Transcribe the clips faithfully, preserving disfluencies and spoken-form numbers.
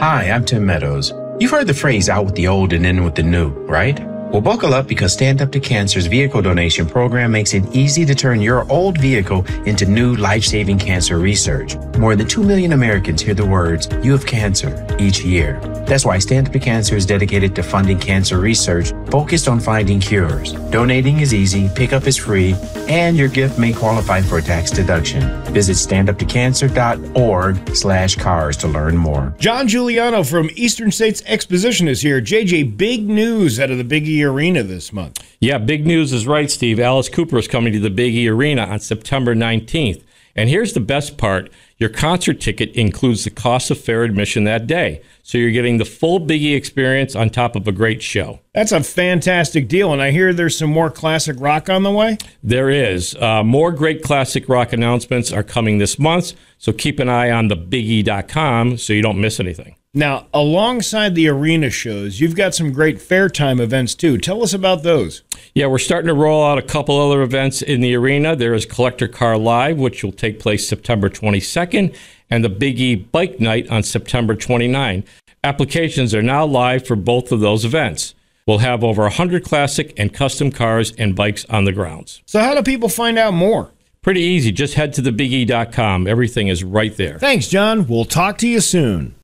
Hi, I'm Tim Meadows. You've heard the phrase out with the old and in with the new, right? Well, buckle up because Stand Up to Cancer's vehicle donation program makes it easy to turn your old vehicle into new life-saving cancer research. More than two million Americans hear the words, "You have cancer," each year. That's why Stand Up to Cancer is dedicated to funding cancer research focused on finding cures. Donating is easy, pickup is free, and your gift may qualify for a tax deduction. Visit standuptocancer.org slash cars to learn more. John Giuliano from Eastern States Exposition is here. J J, big news out of the Big E Arena this month. Yeah, big news is right, Steve. Alice Cooper is coming to the Big E Arena on September nineteenth. And here's the best part. Your concert ticket includes the cost of fair admission that day. So you're getting the full Big E experience on top of a great show. That's a fantastic deal. And I hear there's some more classic rock on the way? There is. Uh, more great classic rock announcements are coming this month. So keep an eye on the big e dot com so you don't miss anything. Now, alongside the arena shows, you've got some great fair time events, too. Tell us about those. Yeah, we're starting to roll out a couple other events in the arena. There is Collector Car Live, which will take place September twenty-second, and the Big E Bike Night on September twenty-ninth. Applications are now live for both of those events. We'll have over one hundred classic and custom cars and bikes on the grounds. So how do people find out more? Pretty easy. Just head to the big e dot com. Everything is right there. Thanks, John. We'll talk to you soon.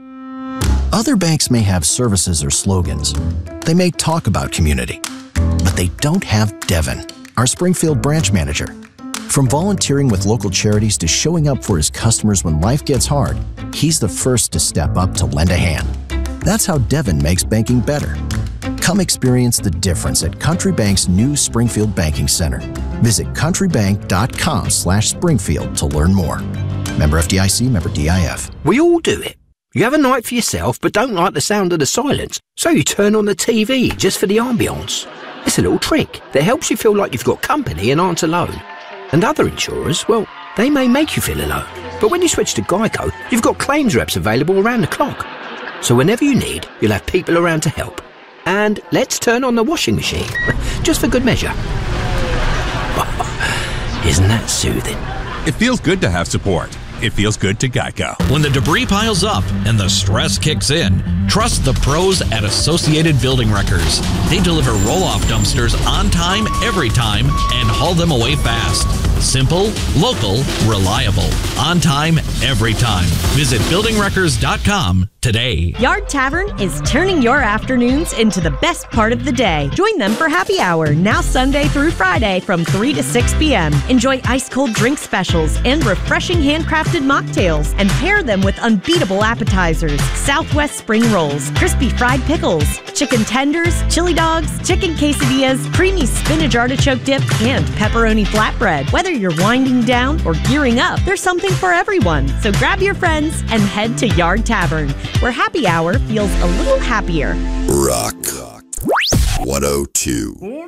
Other banks may have services or slogans. They may talk about community, but they don't have Devin, our Springfield branch manager. From volunteering with local charities to showing up for his customers when life gets hard, he's the first to step up to lend a hand. That's how Devin makes banking better. Come experience the difference at Country Bank's new Springfield Banking Center. Visit countrybank.com slash Springfield to learn more. Member F D I C, member D I F. We all do it. You have a night for yourself but don't like the sound of the silence, so you turn on the T V just for the ambience. It's a little trick that helps you feel like you've got company and aren't alone. And other insurers, well, they may make you feel alone. But when you switch to Geico, you've got claims reps available around the clock. So whenever you need, you'll have people around to help. And let's turn on the washing machine, just for good measure. Isn't that soothing? It feels good to have support. It feels good to Geico. When the debris piles up and the stress kicks in, trust the pros at Associated Building Wreckers. They deliver roll-off dumpsters on time, every time, and haul them away fast. Simple, local, reliable. On time, every time. Visit building wreckers dot com today. Yard Tavern is turning your afternoons into the best part of the day. Join them for happy hour, now Sunday through Friday from three to six p.m. Enjoy ice-cold drink specials and refreshing handcrafted mocktails, and pair them with unbeatable appetizers, Southwest spring rolls, crispy fried pickles, chicken tenders, chili dogs, chicken quesadillas, creamy spinach artichoke dip, and pepperoni flatbread. Whether you're winding down or gearing up, there's something for everyone. So grab your friends and head to Yard Tavern, where happy hour feels a little happier. Rock one oh two.